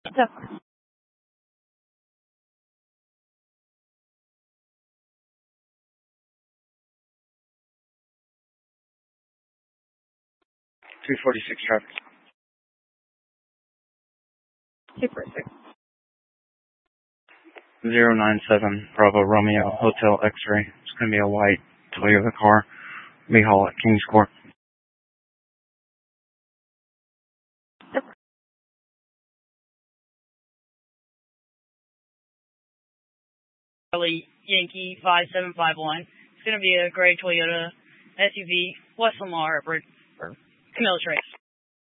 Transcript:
Yep. 246 traffic. 246. 097 Bravo Romeo Hotel X-ray. It's going to be a white Toyota car. We haul at Kings Court. Yep. Charlie Yankee 5751. It's going to be a gray Toyota SUV, West Lamar, or Camillus Race.